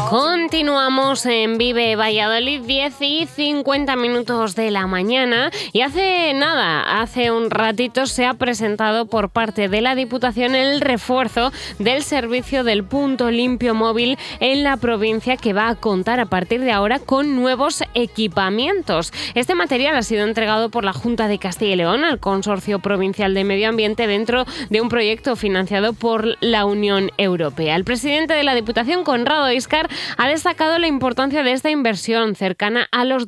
Continuamos en Vive Valladolid, 10:50 de la mañana, y hace un ratito se ha presentado por parte de la Diputación el refuerzo del servicio del punto limpio móvil en la provincia, que va a contar a partir de ahora con nuevos equipamientos. Este material ha sido entregado por la Junta de Castilla y León al Consorcio Provincial de Medio Ambiente dentro de un proyecto financiado por la Unión Europea. El presidente de la Diputación, Conrado Íscar, ha destacado la importancia de esta inversión, cercana a los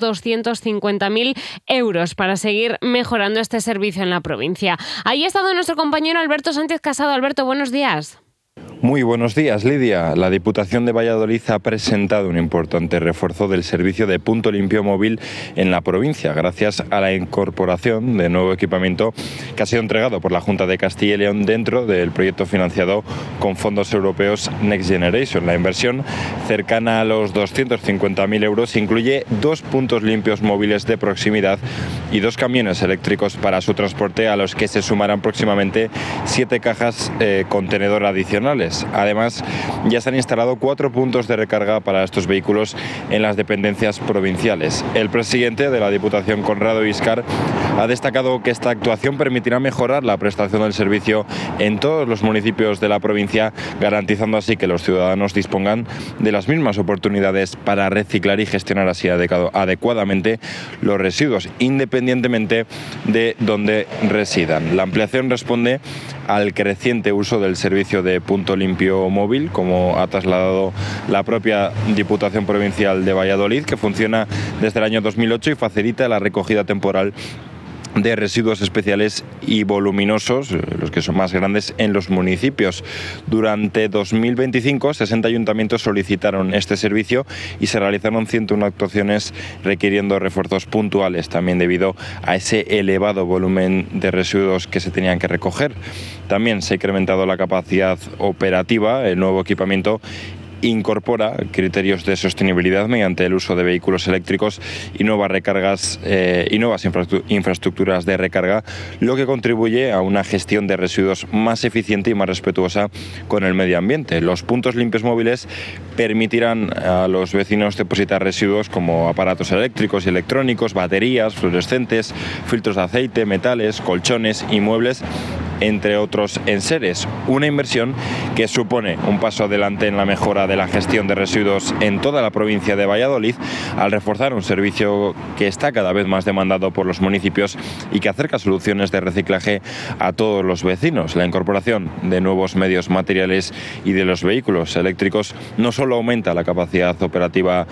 250.000 euros, para seguir mejorando este servicio en la provincia. Ahí ha estado nuestro compañero Alberto Sánchez Casado. Alberto, buenos días. Muy buenos días, Lidia. La Diputación de Valladolid ha presentado un importante refuerzo del servicio de punto limpio móvil en la provincia, gracias a la incorporación de nuevo equipamiento que ha sido entregado por la Junta de Castilla y León dentro del proyecto financiado con fondos europeos Next Generation. La inversión, cercana a los 250.000 euros, incluye 2 puntos limpios móviles de proximidad y 2 camiones eléctricos para su transporte, a los que se sumarán próximamente 7 cajas contenedor adicionales. Además, ya se han instalado 4 puntos de recarga para estos vehículos en las dependencias provinciales. El presidente de la Diputación, Conrado Íscar, ha destacado que esta actuación permitirá mejorar la prestación del servicio en todos los municipios de la provincia, garantizando así que los ciudadanos dispongan de las mismas oportunidades para reciclar y gestionar así adecuadamente los residuos, independientemente de dónde residan. La ampliación responde al creciente uso del servicio de punto limpio móvil, como ha trasladado la propia Diputación Provincial de Valladolid, que funciona desde el año 2008 y facilita la recogida temporal de residuos especiales y voluminosos, los que son más grandes, en los municipios. Durante 2025, 60 ayuntamientos solicitaron este servicio y se realizaron 101 actuaciones requiriendo refuerzos puntuales, también debido a ese elevado volumen de residuos que se tenían que recoger. También se ha incrementado la capacidad operativa. El nuevo equipamiento incorpora criterios de sostenibilidad mediante el uso de vehículos eléctricos y nuevas recargas y nuevas infraestructuras de recarga, lo que contribuye a una gestión de residuos más eficiente y más respetuosa con el medio ambiente. Los puntos limpios móviles permitirán a los vecinos depositar residuos como aparatos eléctricos y electrónicos, baterías, fluorescentes, filtros de aceite, metales, colchones y muebles, entre otros enseres. Una inversión que supone un paso adelante en la mejora de la gestión de residuos en toda la provincia de Valladolid, al reforzar un servicio que está cada vez más demandado por los municipios y que acerca soluciones de reciclaje a todos los vecinos. La incorporación de nuevos medios materiales y de los vehículos eléctricos no solo aumenta la capacidad operativa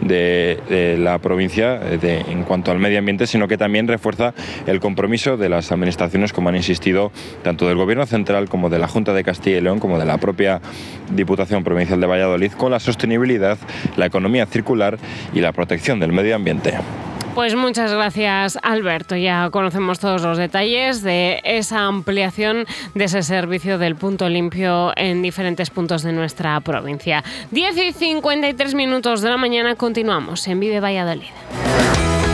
de la provincia en cuanto al medio ambiente, sino que también refuerza el compromiso de las administraciones, como han insistido, tanto del Gobierno central como de la Junta de Castilla y León, como de la propia Diputación Provincial de Valladolid, con la sostenibilidad, la economía circular y la protección del medio ambiente. Pues muchas gracias, Alberto. Ya conocemos todos los detalles de esa ampliación de ese servicio del punto limpio en diferentes puntos de nuestra provincia. 10:53 de la mañana, continuamos en Vive Valladolid.